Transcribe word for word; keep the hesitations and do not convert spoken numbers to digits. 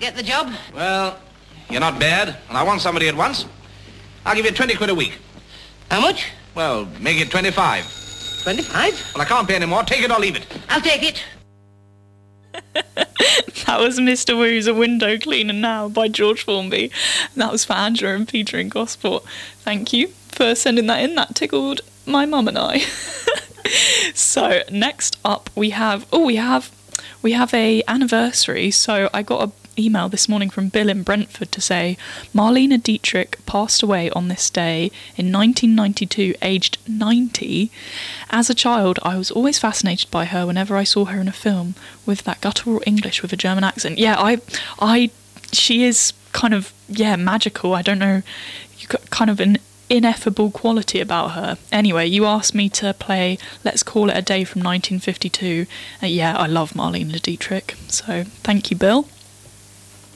get the job? Well, you're not bad, and I want somebody at once. I'll give you twenty quid a week. How much? Well, make it twenty-five. twenty-five? Well, I can't pay any more. Take it or leave it. I'll take it. That was Mister Woo's A Window Cleaner Now by George Formby. That was for Angela and Peter in Gosport. Thank you for sending that in. That tickled my mum and I. So next up we have oh we have we have a anniversary. So I got a email this morning from Bill in Brentford to say Marlene Dietrich passed away on this day in nineteen ninety-two, aged ninety. As a child, I was always fascinated by her whenever I saw her in a film with that guttural English with a German accent. Yeah, I, I, she is kind of, yeah, magical. I don't know, you got kind of an ineffable quality about her. Anyway, you asked me to play Let's Call It a Day from nineteen fifty-two. Uh, yeah, I love Marlene Dietrich, so thank you, Bill.